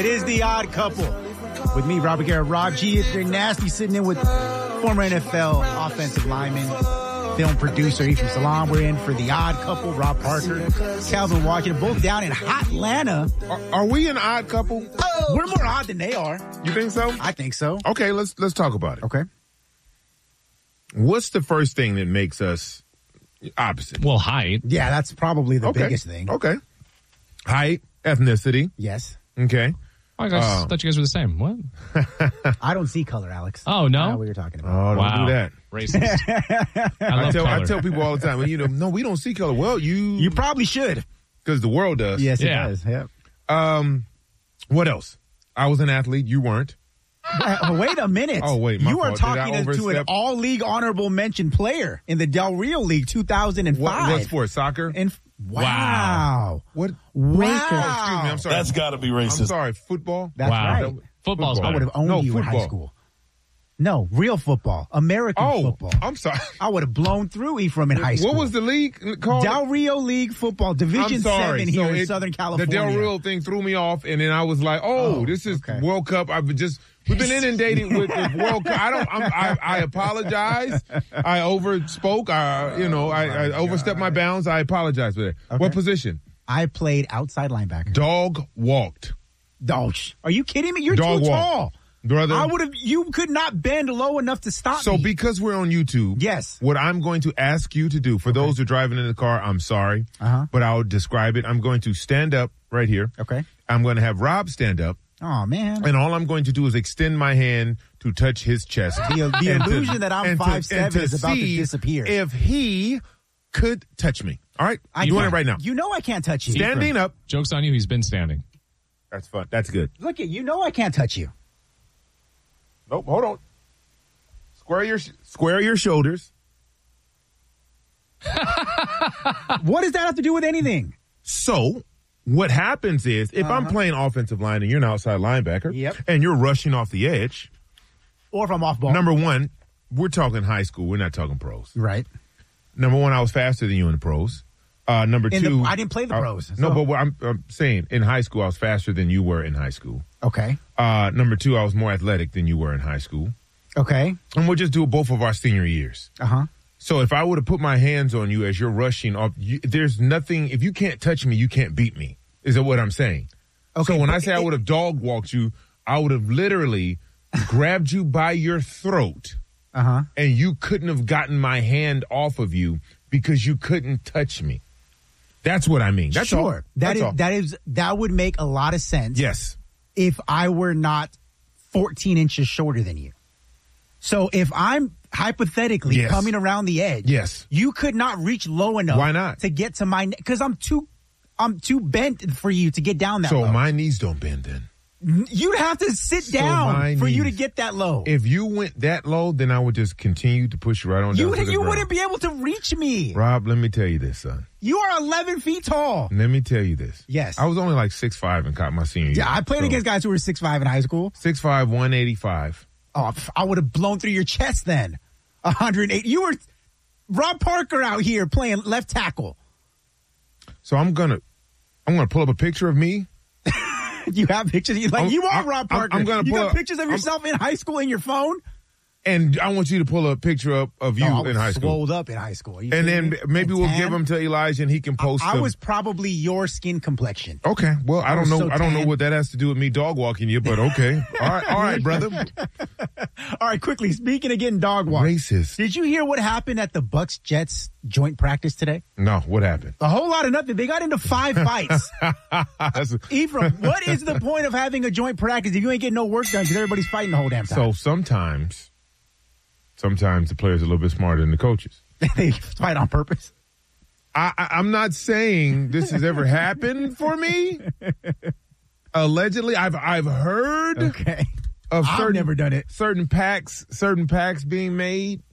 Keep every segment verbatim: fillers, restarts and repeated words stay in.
It is The Odd Couple. With me, Robert Garrett, Rob G. If you're nasty, sitting in with former N F L offensive lineman, film producer Ephraim Salaam. We're in for The Odd Couple. Rob Parker, Calvin Washington, both down in Hotlanta. Are, are we an odd couple? Oh, we're more odd than they are. You think so? I think so. Okay, let's let's talk about it. Okay. What's the first thing that makes us opposite? Well, height. Yeah, that's probably the okay. biggest thing. Okay. Height, ethnicity. Yes. Okay. Oh, I guys, Uh, thought you guys were the same. What? I don't see color, Alex. Oh, no? I know what you're talking Oh, about. don't Wow. do that. Racist. I, I love tell color. I tell people all the time, well, you know, no, we don't see color. Well, you You probably should. because the world does. Yes, it Yeah. does. Yep. Um, what else? I was an athlete. You weren't. Uh, wait a minute. Oh, wait, my You are fault. Did I talking to an overstep? all-league honorable mention player in the Del Rio League two thousand five. What, what sport? Soccer? And wow. What? Wow. Oh, excuse me. I'm sorry. That's got to be racist. I'm sorry. Football? That's Wow. right. Football's Football. I would better. have owned No, you in high football. school. No, real football. American Oh, football. I'm sorry. I would have blown through Ephraim in high school. What was the league called? Del Rio League football, Division I'm sorry. seven here So in it- Southern California. The Del Rio thing threw me off, and then I was like, "Oh, Oh, this is okay. World Cup." I've been just we've been inundated with the World Cup. I don't. I'm, I, I apologize. I overspoke. I, you know, I, I overstepped my bounds. I apologize for that. Okay. What position? I played outside linebacker. Dog walked, Dog. Are you kidding me? You're Dog too walk. tall. brother. I would have. You could not bend low enough to stop So me. because we're on YouTube, Yes. what I'm going to ask you to do, for those who are driving in the car, I'm sorry, Uh-huh. but I'll describe it. I'm going to stand up right here. Okay. I'm going to have Rob stand up, Oh man. and all I'm going to do is extend my hand to touch his chest. The, the And to- illusion that I'm and to- five and seven to is about to see disappear. If he could touch me. All right? I You want it can't- right now. You know I can't touch you. Standing up. Joke's on you. He's been standing. That's fun. That's good. Look at you. Know I can't touch you. Nope, hold on. Square your square your shoulders. What does that have to do with anything? So, what happens is, if I'm playing offensive line and you're an outside linebacker, Yep. and you're rushing off the edge, Or if I'm off ball. number one, we're talking high school. We're not talking pros. right. Number one, I was faster than you in the pros. Uh, number In the- two, I didn't play the I- pros, No, so- but what I'm, I'm saying, in high school, I was faster than you were in high school. Okay. Uh, number two, I was more athletic than you were in high school. Okay. And we'll just do both of our senior years. Uh huh. So if I would have put my hands on you as you're rushing off, you, there's nothing, if you can't touch me, you can't beat me. Is that what I'm saying? Okay. So when I but say I it- would have dog walked you, I would have literally grabbed you by your throat Uh huh. and you couldn't have gotten my hand off of you because you couldn't touch me. That's what I mean. That's sure. all. That That's is all. that is that would make a lot of sense. Yes. If I were not fourteen inches shorter than you. So if I'm hypothetically Yes. coming around the edge, Yes. you could not reach low enough. Why not? To get to my because I'm too I'm too bent for you to get down that So low. my knees don't bend then. You'd have to sit So down my for you to knees- get that low. If you went that low, then I would just continue to push you right on down you to the you ground. wouldn't be able to reach me. Rob, let me tell you this, son. You are eleven feet tall. Let me tell you this. Yes. I was only like six five and caught my senior year. Yeah, I played So, against guys who were six five in high school. six five, one eighty-five. Oh, pff, I would have blown through your chest then. one hundred eight. You were Rob Parker out here playing left tackle. So I'm gonna, I'm gonna pull up a picture of me. You have pictures. You like I'm- you are I'm- Rob I'm- Parker. I'm gonna you pull got up- pictures of I'm- yourself in high school in your phone. And I want you to pull a picture up of you Oh, I in was high school. Swolled up in high school. Are you And kidding then me? maybe And we'll tan? give them to Elijah and he can post I them. was probably your skin complexion. Okay. Well, I, I don't was know. so I don't know tan. what that has to do with me dog walking you, but okay. All right. All right, brother. All right, quickly speaking of getting dog walked. Racist. Did you hear what happened at the Bucks Jets joint practice today? No, what happened? A whole lot of nothing. They got into five fights. That's- Ephraim, what is the point of having a joint practice if you ain't getting no work done because everybody's fighting the whole damn time? so sometimes, sometimes the players are a little bit smarter than the coaches. They fight on purpose. I, I, I'm not saying this has ever happened for me. Allegedly, I've I've heard Okay. of I've certain never done it. certain packs certain packs being made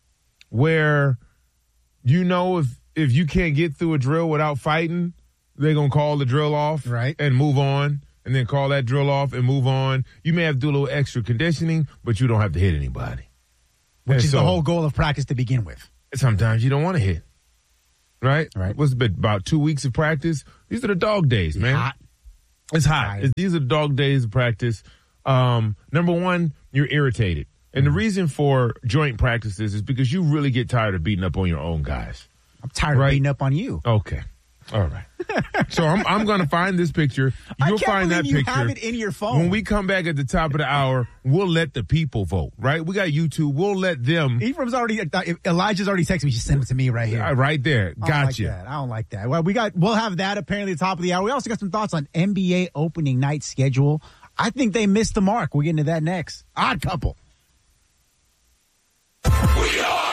where you know if if you can't get through a drill without fighting, they're gonna call the drill off Right. and move on, and then call that drill off and move on. You may have to do a little extra conditioning, but you don't have to hit anybody. Which And is so, the whole goal of practice to begin with. Sometimes you don't want to hit. Right? Right. What's it been, about two weeks of practice? These are the dog days, man. Hot. It's hot. It's, these are dog days of practice. Um, number one, you're irritated. And the reason for joint practices is because you really get tired of beating up on your own guys. I'm tired right? of beating up on you. Okay. All right. So I'm I'm going to find this picture. You'll I can't find that you picture. Have it in your phone. When we come back at the top of the hour, we'll let the people vote, right? We got YouTube. We'll let them. Ephraim's already, Elijah's already texted me. Just send it to me right here. Uh, right there. Gotcha. I don't like that. I don't like that. Well, we got, we'll have that apparently at the top of the hour. We also got some thoughts on N B A opening night schedule. I think they missed the mark. We'll get into that next. Odd Couple. We are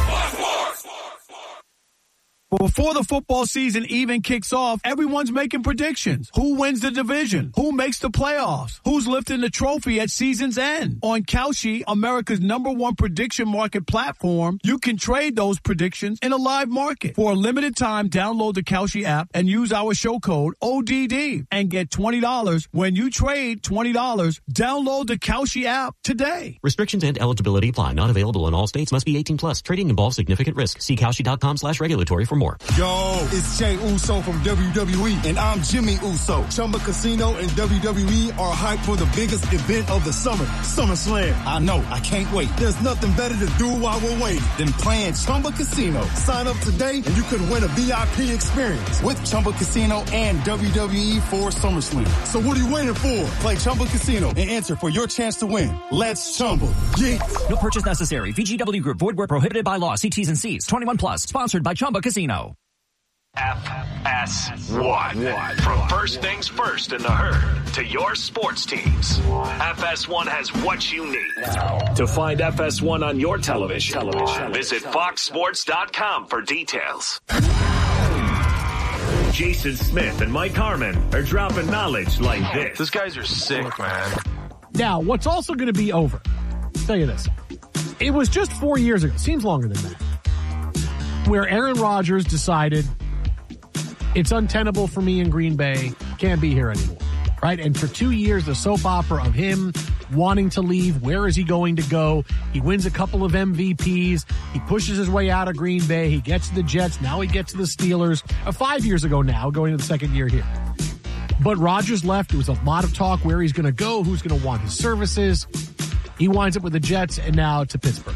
Before the football season even kicks off, everyone's making predictions. Who wins the division? Who makes the playoffs? Who's lifting the trophy at season's end? On Kalshi, America's number one prediction market platform, you can trade those predictions in a live market. For a limited time, download the Kalshi app and use our show code O D D and get twenty dollars when you trade twenty dollars. Download the Kalshi app today. Restrictions and eligibility apply. Not available in all states. Must be eighteen plus. Trading involves significant risk. See Kalshi.com slash regulatory for more. Yo, it's Jay Uso from W W E, and I'm Jimmy Uso. Chumba Casino and W W E are hyped for the biggest event of the summer, SummerSlam. I know, I can't wait. There's nothing better to do while we're waiting than playing Chumba Casino. Sign up today, and you could win a V I P experience with Chumba Casino and W W E for SummerSlam. So what are you waiting for? Play Chumba Casino and enter for your chance to win. Let's Chumba. Yeah. No purchase necessary. V G W Group. Void where prohibited by law. See T's and C's. twenty-one plus. Sponsored by Chumba Casino. F S one. From first things first in the herd to your sports teams, F S one has what you need. To find F S one on your television, television. visit fox sports dot com for details. Jason Smith and Mike Harmon are dropping knowledge like this. These guys are sick, man. Now, what's also going to be over, I'll tell you this. It was just four years ago, seems longer than that, where Aaron Rodgers decided it's untenable for me in Green Bay, can't be here anymore, right? And for two years, the soap opera of him wanting to leave, where is he going to go? He wins a couple of M V Ps. He pushes his way out of Green Bay. He gets to the Jets. Now he gets to the Steelers. Uh, five years ago now, going to the second year here. But Rodgers left. There was a lot of talk where he's going to go, who's going to want his services. He winds up with the Jets and now to Pittsburgh.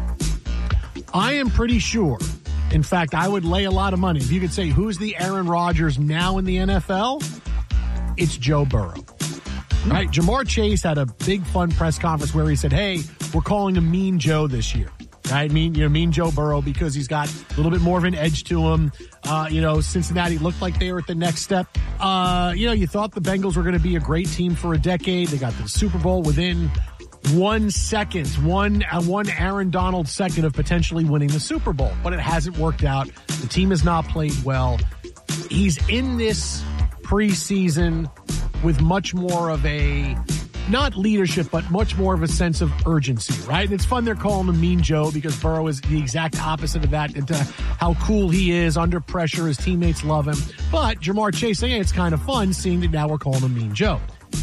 I am pretty sure, in fact, I would lay a lot of money. If you could say, who's the Aaron Rodgers now in the N F L? It's Joe Burrow. Right? Jamar Chase had a big fun press conference where he said, hey, we're calling him Mean Joe this year. Right? Mean, you know, Mean Joe Burrow because he's got a little bit more of an edge to him. Uh, you know, Cincinnati looked like they were at the next step. Uh, you know, you thought the Bengals were going to be a great team for a decade. They got to the Super Bowl within one second, one uh, one Aaron Donald second of potentially winning the Super Bowl, but it hasn't worked out. The team has not played well. He's in this preseason with much more of a, not leadership, but much more of a sense of urgency, right? And it's fun they're calling him Mean Joe because Burrow is the exact opposite of that, and uh, how cool he is under pressure. His teammates love him. But Jamar Chase saying it's kind of fun seeing that now we're calling him Mean Joe.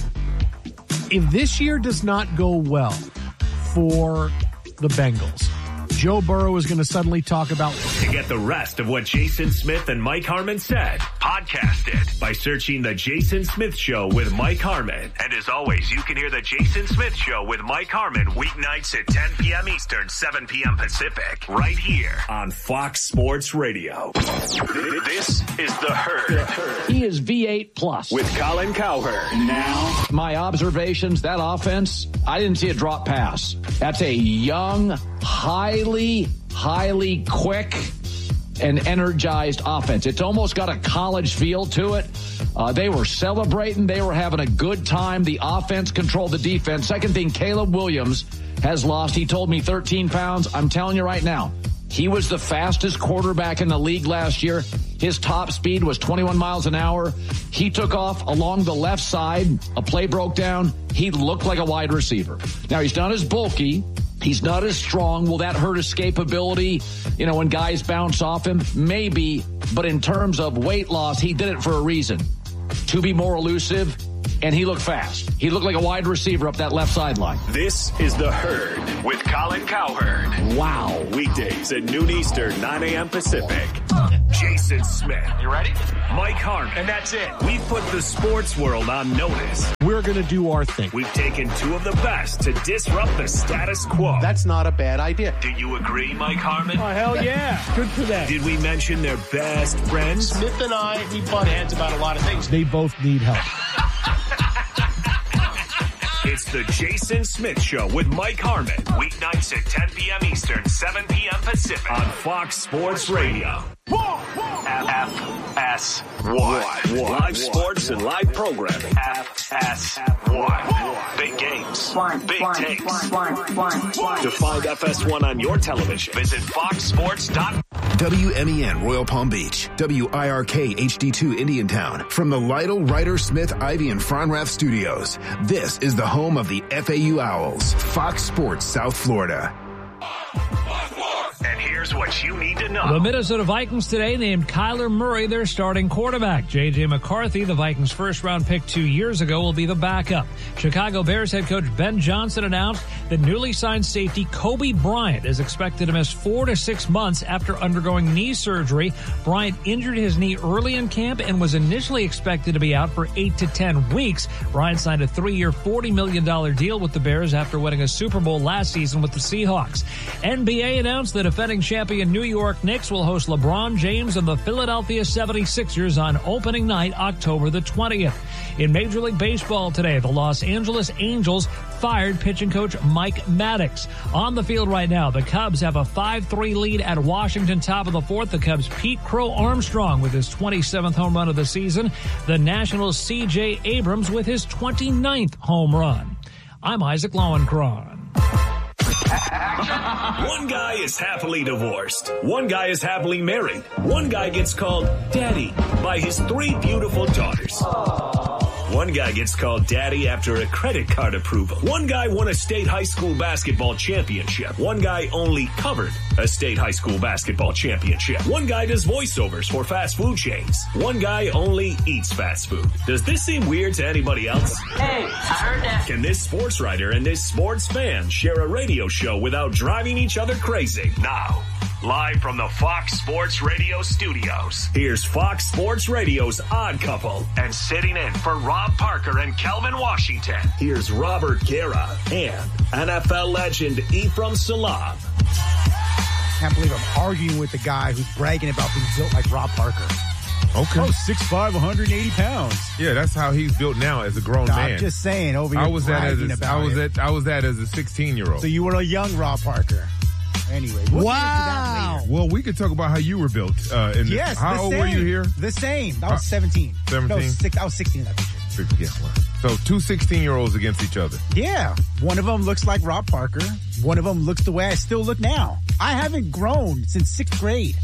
If this year does not go well for the Bengals, Joe Burrow is going to suddenly talk about... To get the rest of what Jason Smith and Mike Harmon said, podcast it by searching The Jason Smith Show with Mike Harmon. And as always, you can hear The Jason Smith Show with Mike Harmon weeknights at ten p.m. Eastern, seven p.m. Pacific, right here on Fox Sports Radio. This is The Herd. He is V eight plus. With Colin Cowherd. Now, my observations, that offense, I didn't see a drop pass. That's a young, highly, highly quick and energized offense. It's almost got a college feel to it. Uh, they were celebrating. They were having a good time. The offense controlled the defense. Second thing, Caleb Williams has lost. He told me thirteen pounds. I'm telling you right now, he was the fastest quarterback in the league last year. His top speed was twenty-one miles an hour. He took off along the left side. A play broke down. He looked like a wide receiver. Now, he's not as bulky. He's not as strong. Will that hurt escapability, you know, when guys bounce off him? Maybe. But in terms of weight loss, he did it for a reason. To be more elusive, and he looked fast. He looked like a wide receiver up that left sideline. This is The Herd with Colin Cowherd. Wow. Weekdays at noon Eastern, nine a.m. Pacific. Jason Smith. You ready? Mike Harmon. And that's it. We've put the sports world on notice. We're going to do our thing. We've taken two of the best to disrupt the status quo. That's not a bad idea. Do you agree, Mike Harmon? Oh, hell yeah. Good for them. Did we mention their best friends? Smith and I, we butt heads about a lot of things. They both need help. It's the Jason Smith Show with Mike Harmon. Weeknights at ten p.m. Eastern, seven p.m. Pacific on Fox Sports Radio. F S one. Live sports and live programming. F S one. Big games. Big takes. To find F S one on your television, visit fox sports dot com. W M E N Royal Palm Beach, W I R K H D two Indiantown. From the Lytle, Ryder, Smith, Ivy, and Fronrath studios, this is the home of the F A U Owls, Fox Sports South Florida. And here's what you need to know. The Minnesota Vikings today named Kyler Murray their starting quarterback. J J. McCarthy, the Vikings' first-round pick two years ago, will be the backup. Chicago Bears head coach Ben Johnson announced that newly signed safety Kobe Bryant is expected to miss four to six months after undergoing knee surgery. Bryant injured his knee early in camp and was initially expected to be out for eight to ten weeks. Bryant signed a three-year, forty million dollars deal with the Bears after winning a Super Bowl last season with the Seahawks. N B A announced that defending champion New York Knicks will host LeBron James and the Philadelphia seventy-sixers on opening night, October the twentieth. In Major League Baseball today, the Los Angeles Angels fired pitching coach Mike Maddox. On the field right now, the Cubs have a five three lead at Washington, top of the fourth. The Cubs' Pete Crow Armstrong with his twenty-seventh home run of the season. The Nationals' C J Abrams with his twenty-ninth home run. I'm Isaac Lowenkron. One guy is happily divorced. One guy is happily married. One guy gets called daddy by his three beautiful daughters. One guy gets called daddy after a credit card approval. One guy won a state high school basketball championship. One guy only covered a state high school basketball championship. One guy does voiceovers for fast food chains. One guy only eats fast food. Does this seem weird to anybody else? Hey, I heard that. Can this sports writer and this sports fan share a radio show without driving each other crazy? Now, live from the Fox Sports Radio studios, here's Fox Sports Radio's Odd Couple. And sitting in for Rob Parker and Kelvin Washington, here's Robert Guerra and N F L legend Ephraim Salam. Can't believe I'm arguing with the guy who's bragging about being built like Rob Parker. Okay. Oh, six five, one hundred eighty pounds. Yeah, that's how he's built now as a grown no, man. I'm just saying, over here I was that as a, about I was it. that I was that as a sixteen-year-old. So you were a young Rob Parker. Anyway, we'll wow. Well, we could talk about how you were built. Uh, in yes. This. How the old same. were you here? The same. I was seventeen. seventeen? No, six, I was sixteen in that picture. Yeah, well, so two sixteen-year-olds against each other. Yeah. One of them looks like Rob Parker. One of them looks the way I still look now. I haven't grown since sixth grade.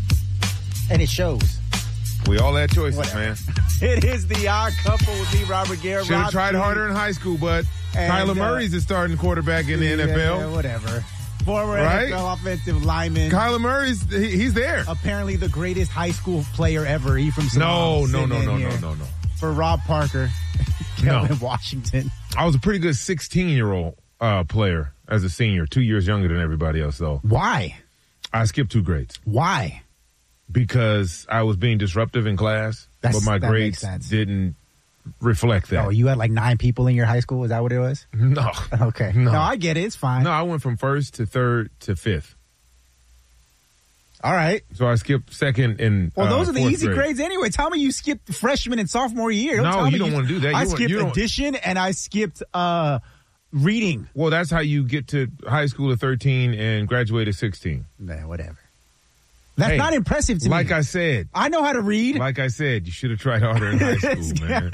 And it shows. We all had choices, Whatever. man. It is the Odd Couple with me, Robert Guerra. Should have tried harder in high school, but And, Kyler uh, Murray's the starting quarterback in the N F L. Yeah, whatever. Former Right? N F L offensive lineman. Kyler Murray's, he, he's there. Apparently the greatest high school player ever. Ephraim Salam. No, no, sitting no, in no, here no, no, no. For Rob Parker. No. Kelvin Washington. I was a pretty good sixteen-year-old uh, player as a senior, two years younger than everybody else, though. Why? I skipped two grades. Why? Because I was being disruptive in class, That's, but my that grades makes sense. didn't reflect that. Oh, you had like nine people in your high school? Is that what it was? No. Okay. No. No, I get it. It's fine. No, I went from first to third to fifth. All right. So I skipped second and Well, those uh, are the fourth easy grade. grades anyway. Tell me you skipped freshman and sophomore year. Don't No, tell me you don't wanna do that. I You want- skipped you don't- addition and I skipped uh, reading. Well, that's how you get to high school at thirteen and graduate at sixteen. Man, whatever. That's Hey, not impressive to like me. I said. I know how to read. Like I said, you should have tried harder in high school, man.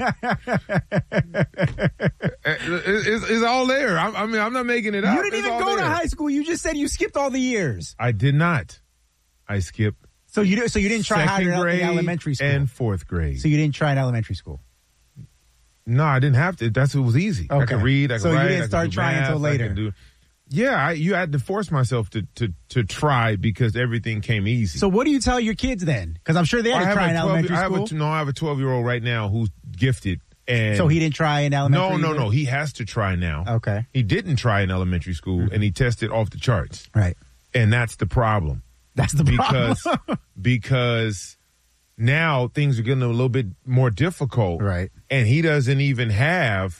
it's, it's all there. I, I mean, I'm not making it up. You didn't It's even all go there. to high school. You just said you skipped all the years. I did not. I skipped. So you did, so you didn't try second harder grade in elementary school. and fourth grade. So you didn't try in elementary school. No, I didn't have to. That's what was easy. I Okay. could read. I could So you write. didn't I could start do trying math, until I later. could do- yeah, I, you had to force myself to, to to try because everything came easy. So what do you tell your kids then? Because I'm sure they I had to have try in a twelve elementary I have school. a, no, I have a twelve year old right now who's gifted And so he didn't try in elementary? No, no, either? no. He has to try now. Okay. He didn't try in elementary school, mm-hmm. and he tested off the charts. Right. And that's the problem. That's the because, problem. because now things are getting a little bit more difficult. Right. And he doesn't even have